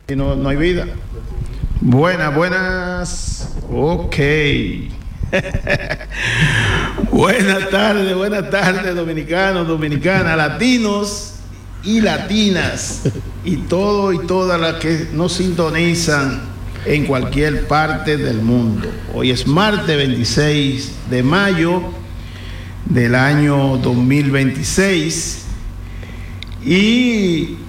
Y no hay vida. Buenas. Ok. Buenas tardes, dominicanos, dominicanas, latinos y latinas, y todo y todas las que nos sintonizan en cualquier parte del mundo. Hoy es martes 26 de mayo del año 2026 y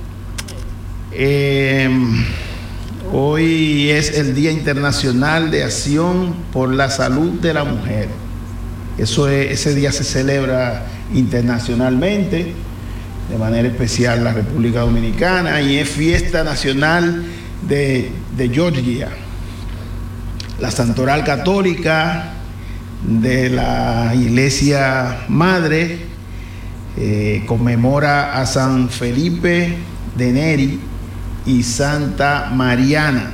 hoy es el Día Internacional de Acción por la Salud de la Mujer. Ese día se celebra internacionalmente, de manera especial en la República Dominicana, y es fiesta nacional de Georgia. La Santoral Católica de la Iglesia Madre conmemora a San Felipe de Neri y Santa Mariana.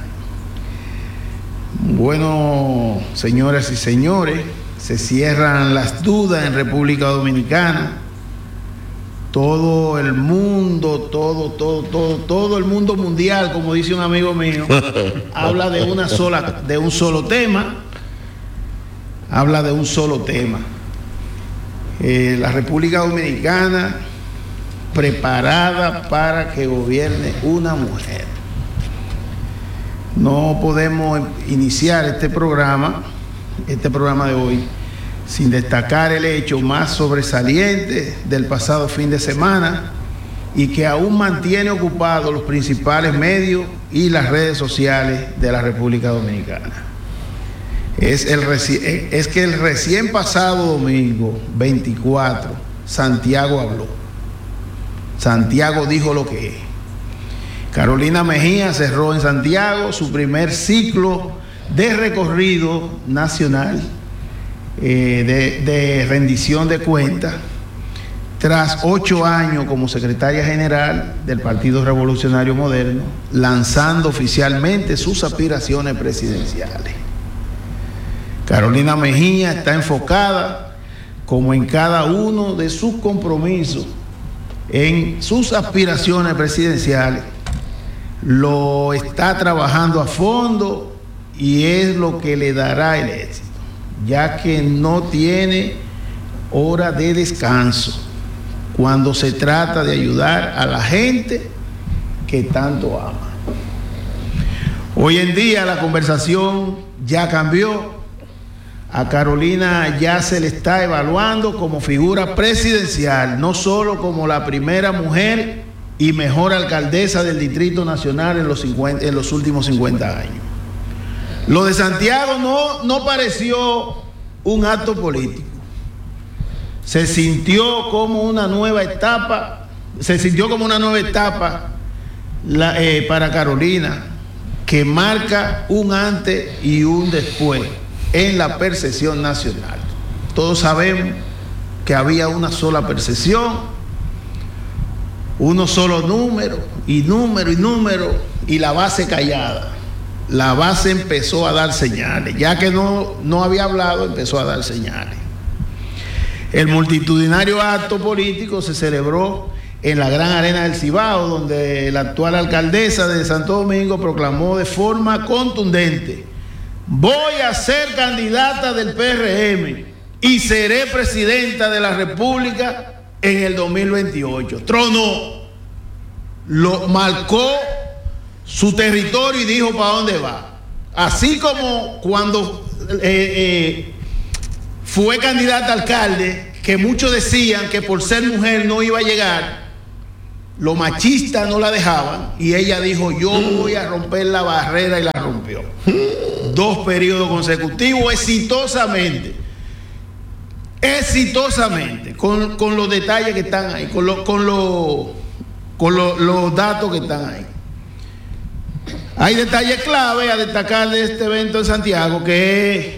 Bueno, señoras y señores, se cierran las dudas en República Dominicana. Todo el mundo, todo el mundo mundial, como dice un amigo mío, habla de un solo tema. Habla de un solo tema. La República Dominicana preparada para que gobierne una mujer. No podemos iniciar este programa de hoy sin destacar el hecho más sobresaliente del pasado fin de semana y que aún mantiene ocupados los principales medios y las redes sociales de la República Dominicana. Es que el recién pasado domingo 24, Santiago habló. Santiago dijo lo que es. Carolina Mejía cerró en Santiago su primer ciclo de recorrido nacional de rendición de cuentas tras 8 años como secretaria general del Partido Revolucionario Moderno, lanzando oficialmente sus aspiraciones presidenciales. Carolina Mejía está enfocada, como en cada uno de sus compromisos, en sus aspiraciones presidenciales. Lo está trabajando a fondo y es lo que le dará el éxito, ya que no tiene hora de descanso cuando se trata de ayudar a la gente que tanto ama. Hoy en día la conversación ya cambió. A Carolina ya se le está evaluando como figura presidencial, no solo como la primera mujer y mejor alcaldesa del Distrito Nacional en los últimos 50 años. Lo de Santiago no pareció un acto político. Se sintió como una nueva etapa para Carolina, que marca un antes y un después en la percepción nacional. Todos sabemos que había una sola percepción, uno solo número, y la base callada. La base empezó a dar señales, ya que no había hablado, empezó a dar señales. El multitudinario acto político se celebró en la Gran Arena del Cibao, donde la actual alcaldesa de Santo Domingo proclamó de forma contundente: voy a ser candidata del PRM y seré presidenta de la República en el 2028. Tronó, lo marcó su territorio y dijo para dónde va. Así como cuando fue candidata a alcalde, que muchos decían que por ser mujer no iba a llegar, los machistas no la dejaban, y ella dijo: yo voy a romper la barrera, y la rompió. 2 periodos consecutivos, exitosamente, con los detalles que están ahí, con los datos que están ahí. Hay detalles clave a destacar de este evento en Santiago, que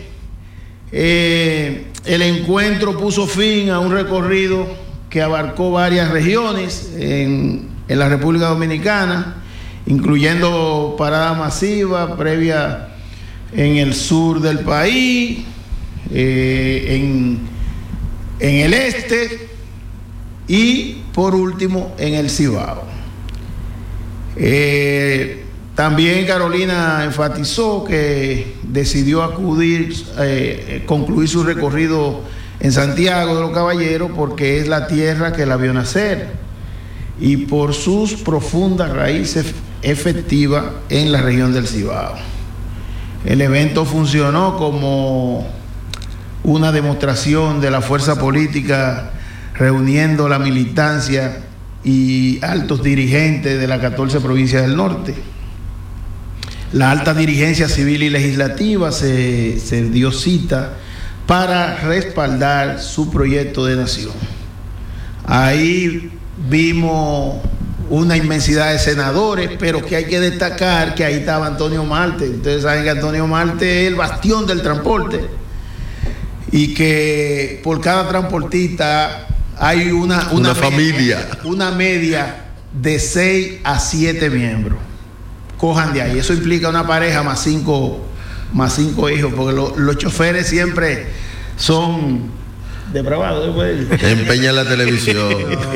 el encuentro puso fin a un recorrido que abarcó varias regiones en la República Dominicana, incluyendo parada masiva previa en el sur del país, en el este y por último en el Cibao. También Carolina enfatizó que decidió concluir su recorrido en Santiago de los Caballeros porque es la tierra que la vio nacer y por sus profundas raíces efectivas en la región del Cibao. El evento funcionó como una demostración de la fuerza política reuniendo la militancia y altos dirigentes de las 14 provincias del norte. La alta dirigencia civil y legislativa se dio cita para respaldar su proyecto de nación. Ahí vimos una inmensidad de senadores, pero que hay que destacar que ahí estaba Antonio Marte. Ustedes saben que Antonio Marte es el bastión del transporte y que por cada transportista hay una familia, una media de 6 a 7 miembros. Cojan de ahí. Eso implica una pareja más cinco hijos, porque los choferes siempre son depravados. Empeña la televisión.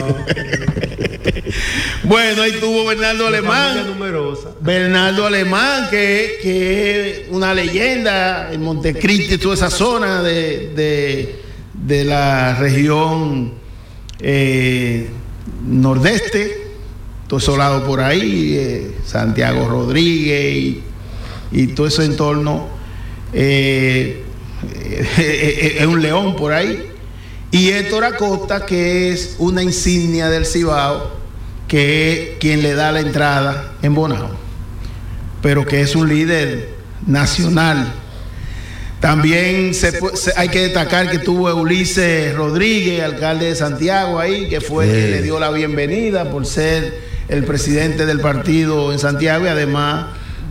Bueno, ahí tuvo Bernardo Alemán. Bernardo Alemán, que es una leyenda en Montecristi, toda esa zona de la región nordeste. Todo ese lado por ahí, Santiago Rodríguez y todo ese entorno, es un león por ahí. Y Héctor Acosta, que es una insignia del Cibao, que es quien le da la entrada en Bonao, pero que es un líder nacional. También hay que destacar que tuvo Ulises Rodríguez, alcalde de Santiago ahí, que fue quien le dio la bienvenida por ser el presidente del partido en Santiago y además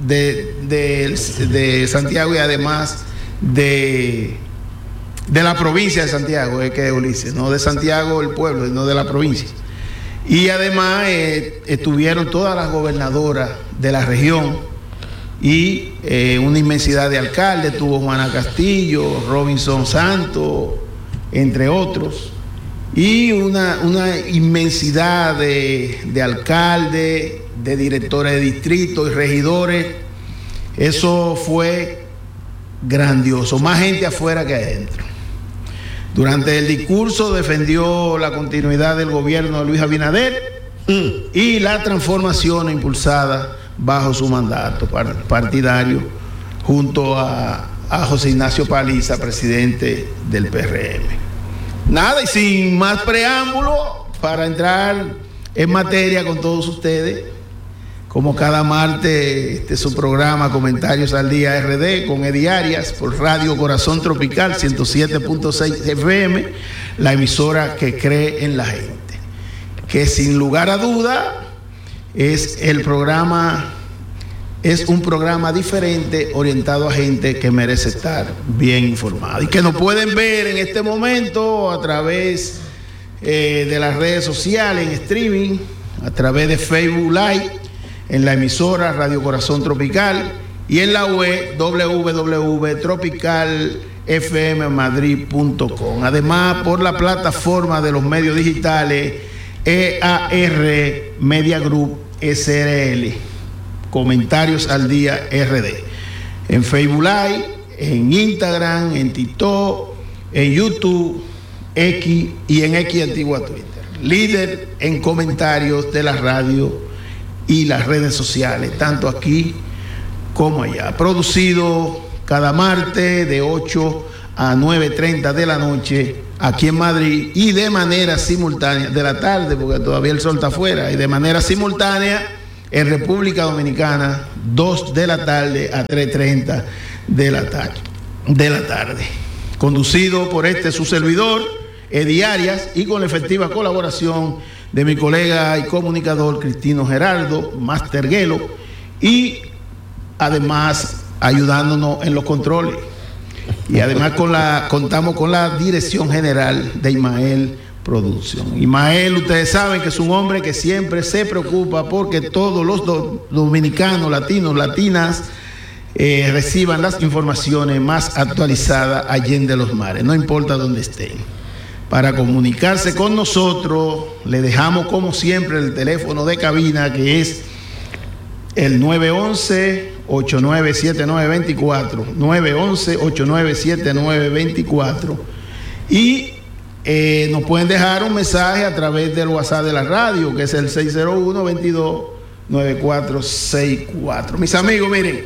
de Santiago y además de la provincia de Santiago, es que es Ulises, no de Santiago el pueblo, no de la provincia. Y además estuvieron todas las gobernadoras de la región y una inmensidad de alcaldes, tuvo Juana Castillo, Robinson Santos, entre otros. Y una inmensidad de alcaldes, de directores de distrito y regidores. Eso fue grandioso, más gente afuera que adentro. Durante el discurso defendió la continuidad del gobierno de Luis Abinader y la transformación impulsada bajo su mandato partidario junto a José Ignacio Paliza, presidente del PRM. Nada, y sin más preámbulo, para entrar en materia con todos ustedes, como cada martes, su programa Comentarios al Día RD con Eddie Arias por Radio Corazón Tropical 107.6 FM, la emisora que cree en la gente, que sin lugar a duda es un programa diferente orientado a gente que merece estar bien informada y que nos pueden ver en este momento a través de las redes sociales, en streaming, a través de Facebook Live, en la emisora Radio Corazón Tropical y en la web www.tropicalfmmadrid.com. Además, por la plataforma de los medios digitales EAR Media Group SRL. Comentarios al Día RD. En Facebook Live, en Instagram, en TikTok, en YouTube, X y en X antigua Twitter. Líder en comentarios de la radio y las redes sociales, tanto aquí como allá. Producido cada martes de 8 a 9:30 de la noche aquí en Madrid y de manera simultánea, de la tarde, porque todavía el sol está afuera, y de manera simultánea en República Dominicana, 2 de la tarde a 3:30 de la tarde. Conducido por su servidor, Eddie Arias, y con la efectiva colaboración de mi colega y comunicador Cristino Gerardo Masterguelo, y además ayudándonos en los controles. Y además contamos con la dirección general de Ismael Producción. Ismael, ustedes saben que es un hombre que siempre se preocupa porque todos los dominicanos, latinos, latinas reciban las informaciones más actualizadas allende los mares, no importa dónde estén. Para comunicarse con nosotros, le dejamos como siempre el teléfono de cabina, que es el 911-897924, 911-897924, y nos pueden dejar un mensaje a través del WhatsApp de la radio, que es el 601-229464. Mis amigos, miren,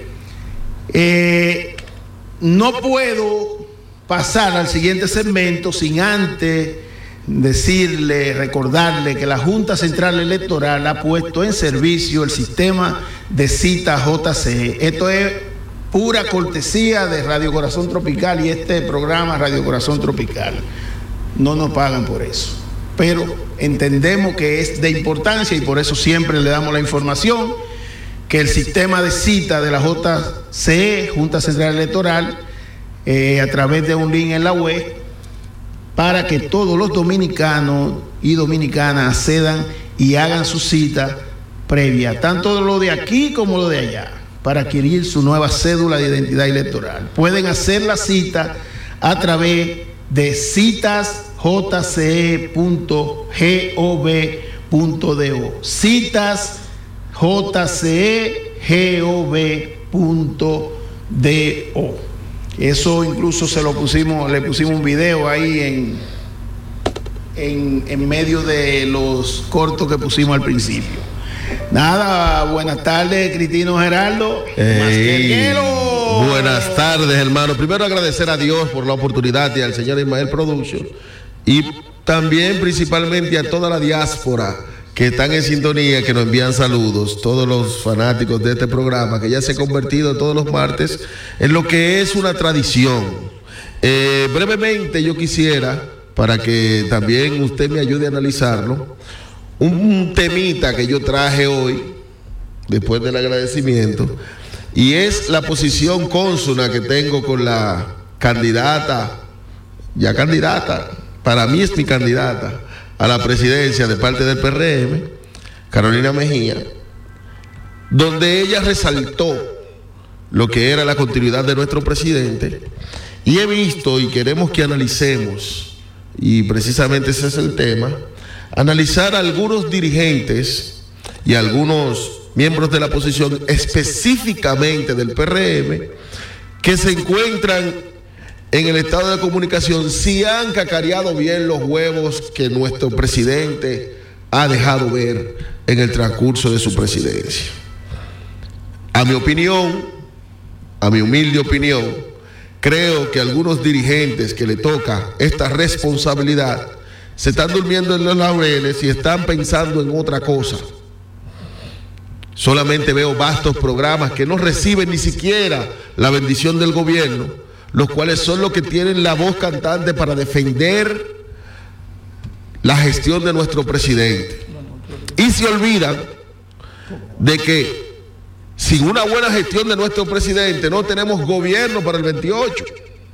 no puedo pasar al siguiente segmento sin antes recordarle que la Junta Central Electoral ha puesto en servicio el sistema de cita JCE. Esto es pura cortesía de Radio Corazón Tropical y este programa Radio Corazón Tropical. No nos pagan por eso, pero entendemos que es de importancia y por eso siempre le damos la información que el sistema de cita de la JCE, Junta Central Electoral, a través de un link en la web, para que todos los dominicanos y dominicanas accedan y hagan su cita previa, tanto lo de aquí como lo de allá, para adquirir su nueva cédula de identidad electoral. Pueden hacer la cita a través de citasjce.gov.do, citasjce.gov.do. Eso incluso le pusimos un video ahí en medio de los cortos que pusimos al principio. Nada, buenas tardes, Cristino Geraldo. Buenas tardes, hermano. Primero agradecer a Dios por la oportunidad y al señor Ismael Production, y también principalmente a toda la diáspora que están en sintonía, que nos envían saludos, todos los fanáticos de este programa, que ya se ha convertido todos los martes en lo que es una tradición. Brevemente yo quisiera, para que también usted me ayude a analizarlo, un temita que yo traje hoy, después del agradecimiento, y es la posición consona que tengo con la candidata, para mí es mi candidata a la presidencia de parte del PRM, Carolina Mejía, donde ella resaltó lo que era la continuidad de nuestro presidente, y he visto, y queremos que analicemos, y precisamente ese es el tema, analizar a algunos dirigentes y algunos miembros de la oposición, específicamente del PRM, que se encuentran en el estado de comunicación, si han cacareado bien los huevos que nuestro presidente ha dejado ver en el transcurso de su presidencia. A mi opinión, a mi humilde opinión, creo que algunos dirigentes que le toca esta responsabilidad se están durmiendo en los laureles y están pensando en otra cosa. Solamente veo vastos programas que no reciben ni siquiera la bendición del gobierno, los cuales son los que tienen la voz cantante para defender la gestión de nuestro presidente. Y se olvidan de que sin una buena gestión de nuestro presidente no tenemos gobierno para el 28.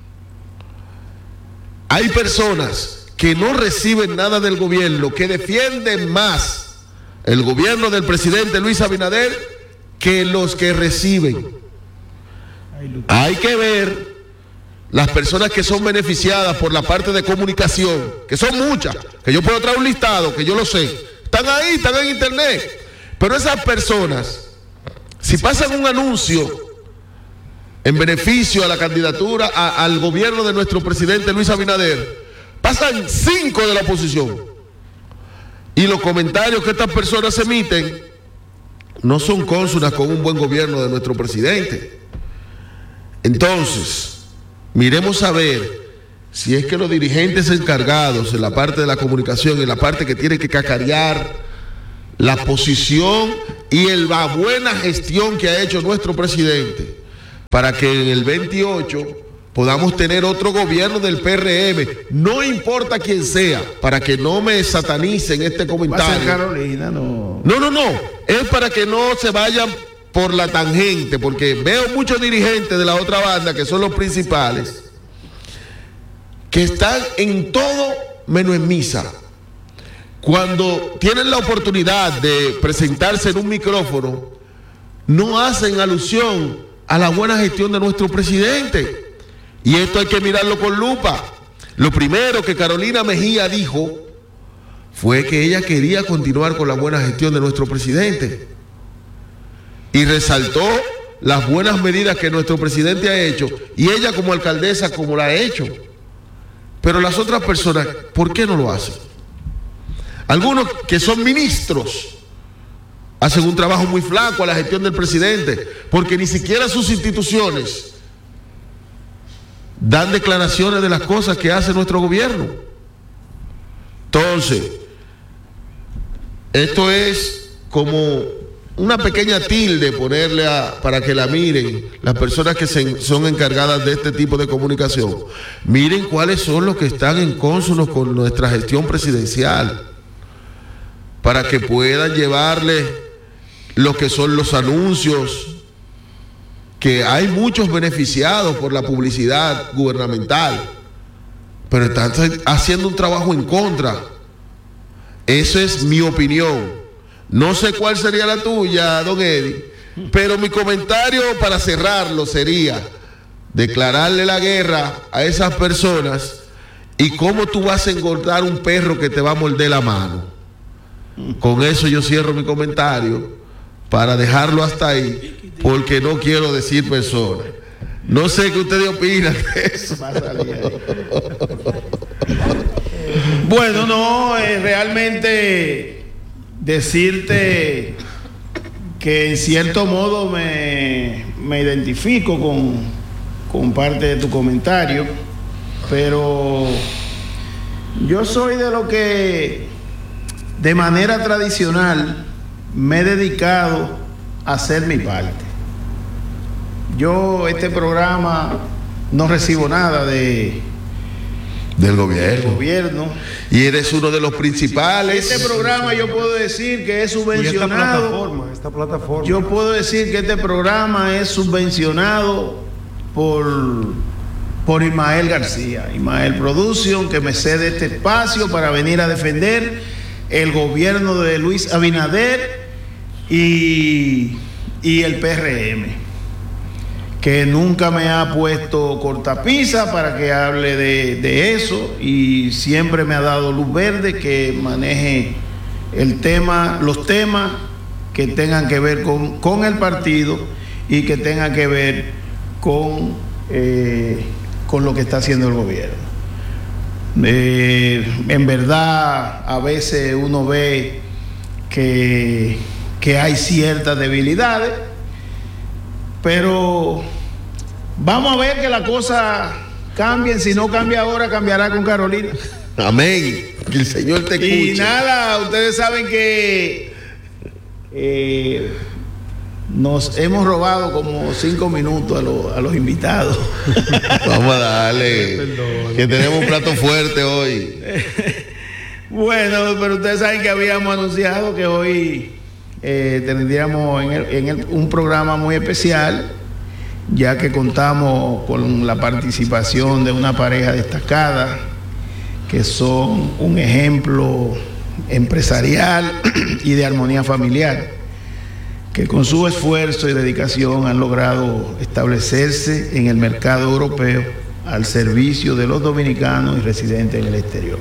Hay personas que no reciben nada del gobierno, que defienden más el gobierno del presidente Luis Abinader que los que reciben. Hay que ver las personas que son beneficiadas por la parte de comunicación, que son muchas, que yo puedo traer un listado, que yo lo sé, están ahí, están en internet, pero esas personas, si pasan un anuncio en beneficio a la candidatura al gobierno de nuestro presidente Luis Abinader, pasan 5 de la oposición, y los comentarios que estas personas emiten no son cónsonas con un buen gobierno de nuestro presidente. Entonces, miremos a ver si es que los dirigentes encargados en la parte de la comunicación, en la parte que tiene que cacarear la posición y la buena gestión que ha hecho nuestro presidente, para que en el 28 podamos tener otro gobierno del PRM, no importa quién sea, para que no me satanicen este comentario. Va a ser Carolina, no. No, es para que no se vayan por la tangente, porque veo muchos dirigentes de la otra banda, que son los principales, que están en todo menos en misa. Cuando tienen la oportunidad de presentarse en un micrófono, no hacen alusión a la buena gestión de nuestro presidente. Y esto hay que mirarlo con lupa. Lo primero que Carolina Mejía dijo fue que ella quería continuar con la buena gestión de nuestro presidente. y resaltó las buenas medidas que nuestro presidente ha hecho, y ella como alcaldesa como la ha hecho. Pero las otras personas, ¿por qué no lo hacen? Algunos que son ministros hacen un trabajo muy flaco a la gestión del presidente, porque ni siquiera sus instituciones dan declaraciones de las cosas que hace nuestro gobierno. Entonces, esto es como una pequeña tilde ponerle para que la miren las personas que son encargadas de este tipo de comunicación. Miren cuáles son los que están en consono con nuestra gestión presidencial, para que puedan llevarle lo que son los anuncios, que hay muchos beneficiados por la publicidad gubernamental, pero están haciendo un trabajo en contra. Esa es mi opinión. No sé cuál sería la tuya, don Eddie, pero mi comentario para cerrarlo sería declararle la guerra a esas personas. ¿Y cómo tú vas a engordar un perro que te va a morder la mano? Con eso yo cierro mi comentario, para dejarlo hasta ahí, porque no quiero decir personas. No sé qué ustedes opinan de eso. Bueno, no, realmente decirte que en cierto modo me identifico con parte de tu comentario, pero yo soy de lo que de manera tradicional me he dedicado a hacer mi parte. Yo este programa no recibo nada del gobierno. Y eres uno de los principales. Este programa yo puedo decir que es subvencionado. Esta plataforma. Yo puedo decir que este programa es subvencionado por Ismael García, Ismael Production, que me cede este espacio para venir a defender el gobierno de Luis Abinader y el PRM, que nunca me ha puesto cortapisa para que hable de eso, y siempre me ha dado luz verde que maneje los temas que tengan que ver con el partido y que tengan que ver con lo que está haciendo el gobierno. En verdad, a veces uno ve que hay ciertas debilidades, pero vamos a ver que la cosa cambie. Si no cambia ahora, cambiará con Carolina. Amén. Que el Señor te escuche. Y nada, ustedes saben que nos hemos robado como 5 minutos a los invitados. Vamos a darle, que tenemos un plato fuerte hoy. Bueno, pero ustedes saben que habíamos anunciado que hoy tendríamos un programa muy especial, ya que contamos con la participación de una pareja destacada, que son un ejemplo empresarial y de armonía familiar, que con su esfuerzo y dedicación han logrado establecerse en el mercado europeo al servicio de los dominicanos y residentes en el exterior.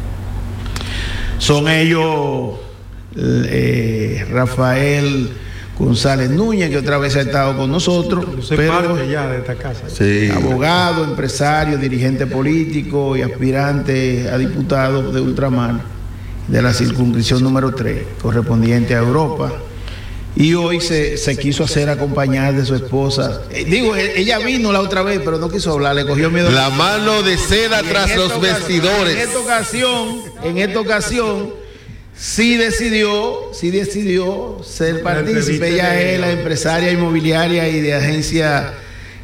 Son ellos Rafael González Núñez, que otra vez ha estado con nosotros. Yo soy parte ya de esta casa. Sí. Abogado, empresario, dirigente político y aspirante a diputado de ultramar de la circunscripción número 3, correspondiente a Europa. Y hoy se quiso hacer acompañar de su esposa. Ella vino la otra vez, pero no quiso hablar, le cogió miedo. La mano de seda tras los vestidores. En esta ocasión, sí decidió ser partícipe. Ella es la empresaria inmobiliaria y de agencia